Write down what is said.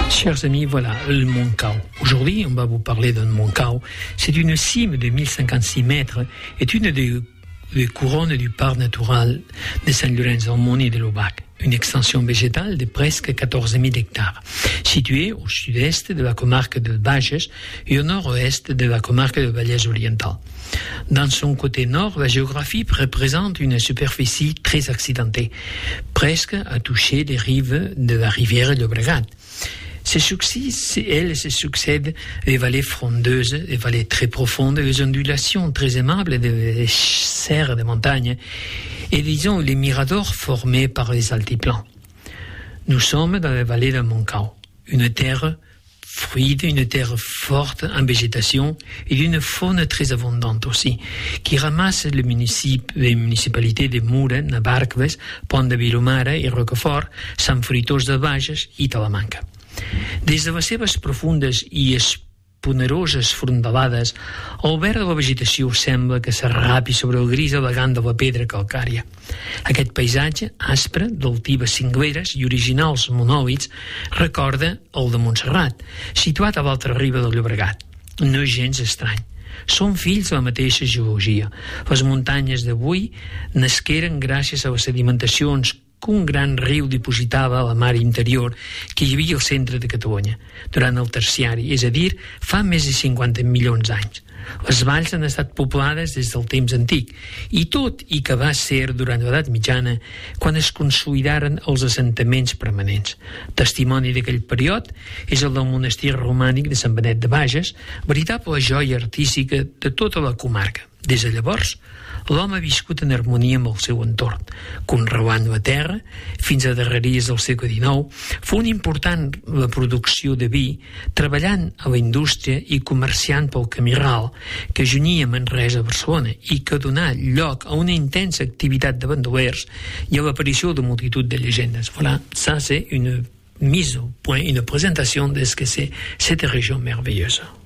Chers amis, voilà le Mont Cau. Aujourd'hui, on va vous parler d'un Mont Cau. C'est une cime de 1056 mètres, est une des couronnes du parc natural de San Lorenzo-Moni de l'Aubac, une extension végétale de presque 14 000 hectares, située au sud-est de la comarque de Bages et au nord-ouest de la comarque de Vallès Oriental. Dans son côté nord, la géographie représente une superficie très accidentée, presque à toucher les rives de la rivière Llobregat. Elles se succèdent les vallées frondeuses, les vallées très profondes, les ondulations très aimables des serres de montagne et disons les miradors formés par les altiplans. Nous sommes dans la vallée de Mont Cau, une terre fluide, une terre forte en végétation et d'une faune très abondante aussi, qui ramasse les municipalités de Mura, Navarcles, Pont de Vilomara i Rocafort, Sant Fruitós de Bages i Talamanca. Des de les seves profundes i esponeroses frontalades, el verd de la vegetació sembla que s'arrapi sobre el gris elegant de la pedra calcària. Aquest paisatge, aspre, d'altives cingleres i originals monòlits, recorda el de Montserrat, situat a l'altra riba del Llobregat. No és gens estrany. Són fills de la mateixa geologia. Les muntanyes d'avui nasqueren gràcies a les sedimentacions que un gran riu dipositava a la mar interior que hi havia al centre de Catalunya durant el terciari, és a dir, fa més de 50 milions d'anys. Les valls han estat poblades des del temps antic i tot i que va ser durant l'edat mitjana quan es consolidaren els assentaments permanents. Testimoni d'aquell període és el del monestir romànic de Sant Benet de Bages, veritable joia artística de tota la comarca. Des de llavors, l'home ha viscut en harmonia amb el seu entorn, conreant la terra fins a darreries del segle XIX, fent important la producció de vi, treballant a la indústria i comerciant pel camí ral que junia Manresa a Barcelona i que donà lloc a una intensa activitat de bandolers i a l'aparició de multitud de llegendes. Voilà, ça c'est une mise au point, une présentation de ce que c'est cette région merveilleuse.